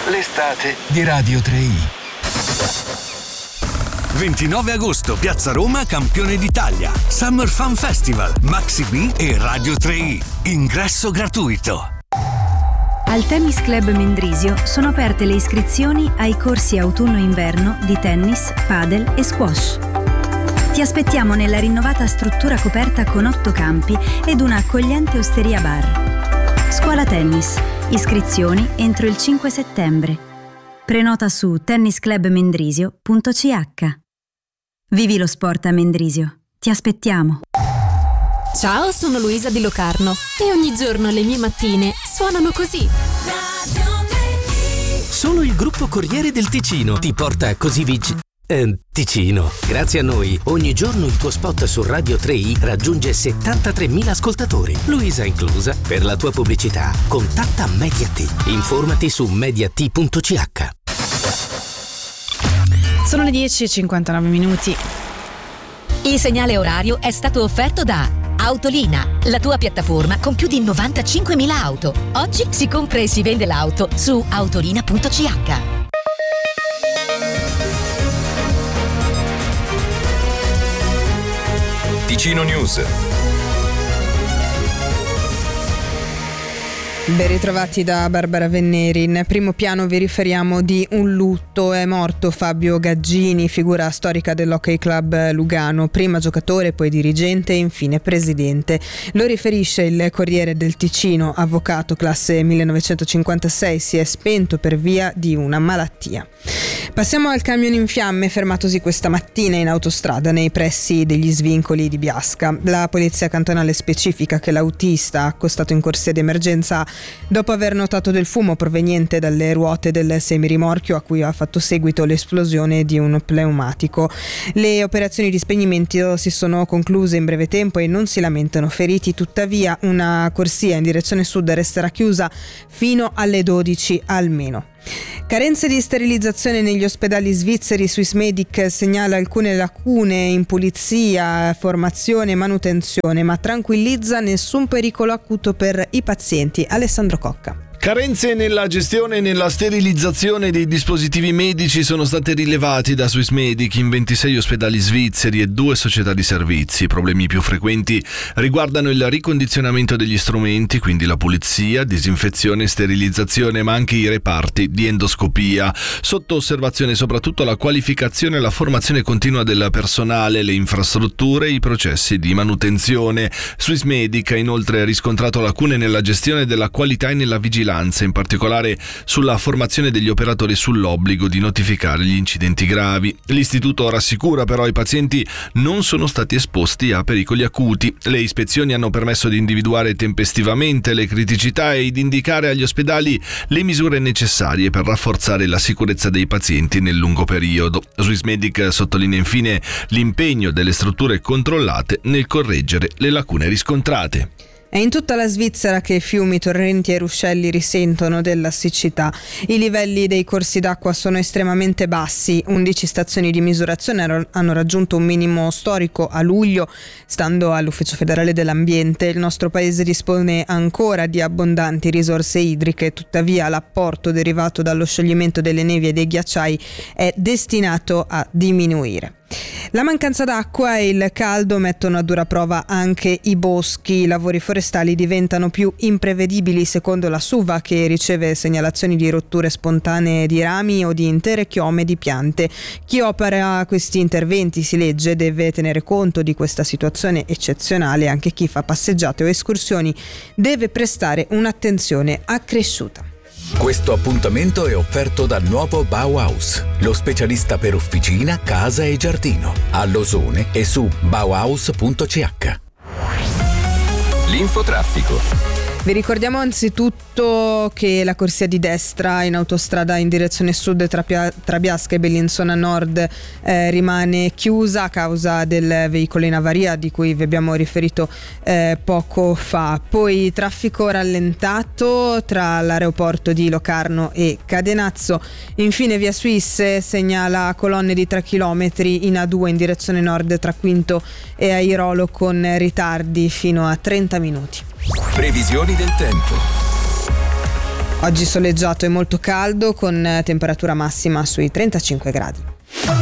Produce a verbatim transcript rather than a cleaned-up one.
l'estate di Radio tre i. ventinove agosto, Piazza Roma, campione d'Italia. Summer Fun Festival, Maxi B e Radio tre i. Ingresso gratuito. Al Tennis Club Mendrisio sono aperte le iscrizioni ai corsi autunno-inverno di tennis, padel e squash. Ti aspettiamo nella rinnovata struttura coperta con otto campi ed una accogliente osteria bar. Scuola Tennis. Iscrizioni entro il cinque settembre. Prenota su tennis club mendrisio punto c h. Vivi lo sport a Mendrisio. Ti aspettiamo. Ciao, sono Luisa di Locarno e ogni giorno le mie mattine suonano così. Solo il gruppo Corriere del Ticino ti porta così vicino. Eh, Ticino. Grazie a noi, ogni giorno il tuo spot su Radio tre i raggiunge settantatremila ascoltatori, Luisa inclusa. Per la tua pubblicità, contatta Mediat. Informati su mediat punto c h. Sono le dieci e cinquantanove minuti. Il segnale orario è stato offerto da Autolina, la tua piattaforma con più di novantacinquemila auto. Oggi si compra e si vende l'auto su autolina punto c h. Ticino News. Ben ritrovati da Barbara Venneri. In primo piano vi riferiamo di un lutto. È morto Fabio Gaggini, figura storica dell'Hockey Club Lugano, prima giocatore, poi dirigente e infine presidente. Lo riferisce il Corriere del Ticino. Avvocato, classe millenovecentocinquantasei, si è spento per via di una malattia. Passiamo al camion in fiamme fermatosi questa mattina in autostrada nei pressi degli svincoli di Biasca. La polizia cantonale specifica che l'autista accostato in corsia di emergenza dopo aver notato del fumo proveniente dalle ruote del semirimorchio a cui ha fatto seguito l'esplosione di un pneumatico. Le operazioni di spegnimento si sono concluse in breve tempo e non si lamentano feriti, tuttavia una corsia in direzione sud resterà chiusa fino alle dodici almeno. Carenze di sterilizzazione negli ospedali svizzeri. Swissmedic segnala alcune lacune in pulizia, formazione e manutenzione, ma tranquillizza: nessun pericolo acuto per i pazienti. Alessandro Cocca. Carenze nella gestione e nella sterilizzazione dei dispositivi medici sono state rilevati da Swissmedic in ventisei ospedali svizzeri e due società di servizi. I problemi più frequenti riguardano il ricondizionamento degli strumenti, quindi la pulizia, disinfezione e sterilizzazione, ma anche i reparti di endoscopia. Sotto osservazione soprattutto la qualificazione e la formazione continua del personale, le infrastrutture e i processi di manutenzione. Swissmedic ha inoltre riscontrato lacune nella gestione della qualità e nella vigilanza, in particolare sulla formazione degli operatori sull'obbligo di notificare gli incidenti gravi. L'istituto rassicura però i pazienti non sono stati esposti a pericoli acuti. Le ispezioni hanno permesso di individuare tempestivamente le criticità e di indicare agli ospedali le misure necessarie per rafforzare la sicurezza dei pazienti nel lungo periodo. Swissmedic sottolinea infine l'impegno delle strutture controllate nel correggere le lacune riscontrate. È in tutta la Svizzera che fiumi, torrenti e ruscelli risentono della siccità. I livelli dei corsi d'acqua sono estremamente bassi. undici stazioni di misurazione hanno raggiunto un minimo storico a luglio, stando all'Ufficio federale dell'ambiente. Il nostro paese dispone ancora di abbondanti risorse idriche, tuttavia l'apporto derivato dallo scioglimento delle nevi e dei ghiacciai è destinato a diminuire. La mancanza d'acqua e il caldo mettono a dura prova anche i boschi. I lavori forestali diventano più imprevedibili, secondo la SUVA, che riceve segnalazioni di rotture spontanee di rami o di intere chiome di piante. Chi opera questi interventi, si legge, deve tenere conto di questa situazione eccezionale. Anche chi fa passeggiate o escursioni deve prestare un'attenzione accresciuta. Questo appuntamento è offerto dal nuovo Bauhaus, lo specialista per officina, casa e giardino, a Losone e su bauhaus punto c h. L'infotraffico. Vi ricordiamo anzitutto che la corsia di destra in autostrada in direzione sud tra, Pia- tra Biasca e Bellinzona Nord eh, rimane chiusa a causa del veicolo in avaria di cui vi abbiamo riferito eh, poco fa. Poi traffico rallentato tra l'aeroporto di Locarno e Cadenazzo. Infine via Suisse segnala colonne di tre chilometri in A due in direzione nord tra Quinto e Airolo con ritardi fino a trenta minuti. Previsioni del tempo. Oggi soleggiato e molto caldo con temperatura massima sui trentacinque gradi.